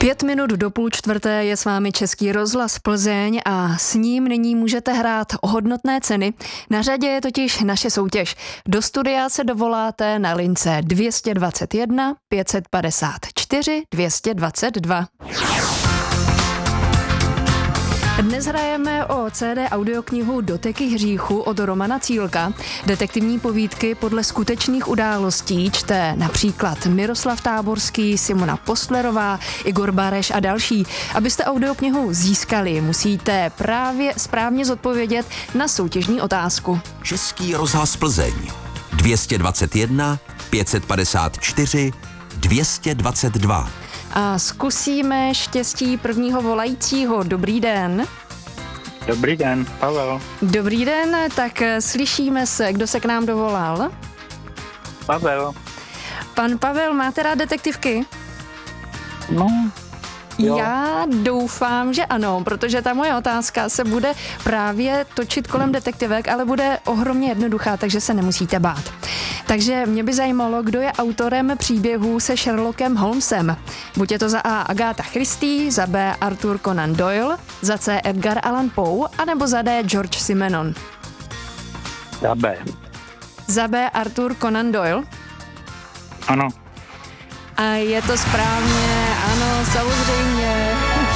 5 minut do 3:30 je s vámi Český rozhlas Plzeň a s ním nyní můžete hrát o hodnotné ceny. Na řadě je totiž naše soutěž. Do studia se dovoláte na lince 221 554 222. Dnes hrajeme o CD audioknihu Doteky hříchu od Romana Cílka. Detektivní povídky podle skutečných událostí čte například Miroslav Táborský, Simona Postlerová, Igor Bareš a další. Abyste audioknihu získali, musíte právě správně zodpovědět na soutěžní otázku. Český rozhlas Plzeň 221 554 222. A zkusíme štěstí prvního volajícího. Dobrý den. Dobrý den, Pavel. Dobrý den, tak slyšíme se. Kdo se k nám dovolal? Pavel. Pan Pavel, máte rád detektivky? No, jo. Já doufám, že ano, protože ta moje otázka se bude právě točit kolem detektivek, ale bude ohromně jednoduchá, takže se nemusíte bát. Takže mě by zajímalo, kdo je autorem příběhů se Sherlockem Holmesem. Buď je to za A. Agatha Christie, za B. Arthur Conan Doyle, za C. Edgar Allan Poe, anebo za D. George Simenon. Za B. Za B. Arthur Conan Doyle. Ano. A je to správně, ano, samozřejmě.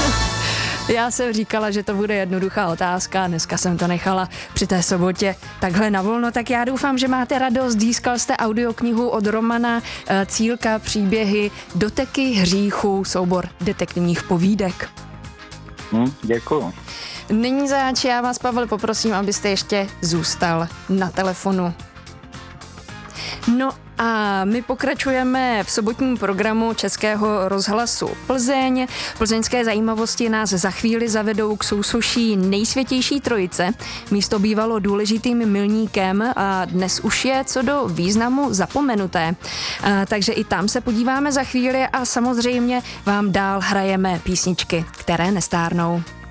Já jsem říkala, že to bude jednoduchá otázka, dneska jsem to nechala při té sobotě takhle na volno, tak já doufám, že máte radost. Získal jste audioknihu od Romana Cílka, příběhy Doteky hříchu, soubor detektivních povídek. Děkuju. Nyní zač, já vás, Pavel, poprosím, abyste ještě zůstal na telefonu. No a my pokračujeme v sobotním programu Českého rozhlasu Plzeň. Plzeňské zajímavosti nás za chvíli zavedou k sousoší Nejsvětější trojice. Místo bývalo důležitým milníkem a dnes už je co do významu zapomenuté. Takže i tam se podíváme za chvíli a samozřejmě vám dál hrajeme písničky, které nestárnou.